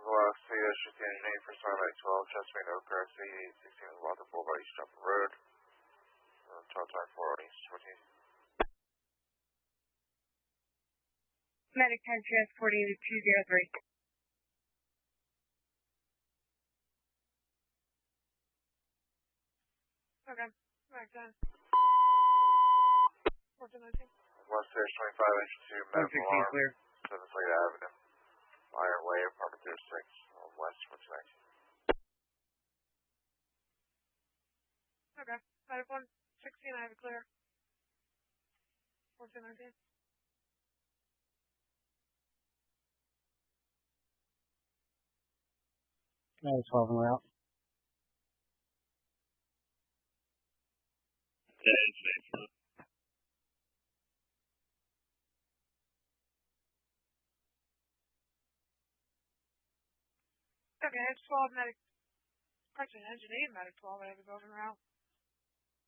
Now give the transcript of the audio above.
Street Engineering for Starlight 12, Chesapeake Oak Grass 16 Walter Boulevard, East Jumper Road. Total time 4 on East 14. Medic 10 transport 8203. Okay, back 10. 1419. West Series 25 engine 2, medical alarm, clear. 7 Slade Avenue, Iron Way, apartment 06, West 1419. Okay, medic 116, I have it clear. 1419. Medic 12 en route. Okay, it's 12 medic. Actually, engineer medic 12, I have a golden route.